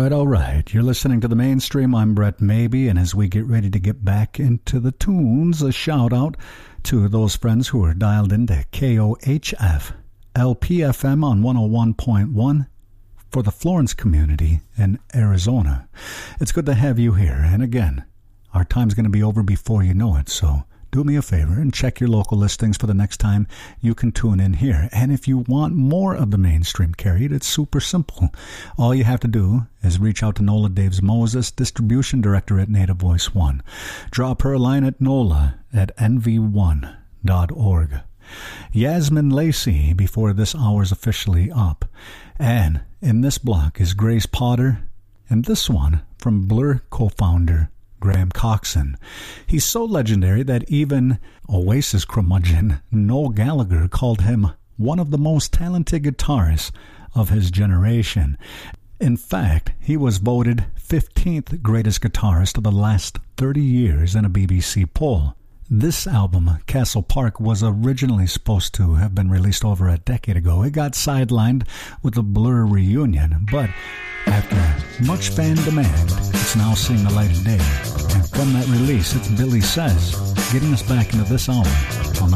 all right. You're listening to The Mainstream. I'm Brett Maybe, and as we get ready to get back into the tunes, a shout-out to those friends who are dialed into KOHF, LPFM on 101.1 for the Florence community in Arizona. It's good to have you here, and again, our time's going to be over before you know it, so do me a favor and check your local listings for the next time you can tune in here. And if you want more of The Mainstream carried, it's super simple. All you have to do is reach out to Nola Daves Moses, Distribution Director at Native Voice One. Drop her a line at nola@nv1.org. Yasmin Lacey before this hour's officially up. And in this block is Grace Potter, and this one from Blur co-founder Graham Coxon. He's so legendary that even Oasis curmudgeon Noel Gallagher called him one of the most talented guitarists of his generation. In fact, he was voted 15th greatest guitarist of the last 30 years in a BBC poll. This album, Castle Park, was originally supposed to have been released over a decade ago. It got sidelined with the Blur reunion, but after much fan demand, it's now seeing the light of day. And from that release, it's Billy Says, getting us back into this hour on the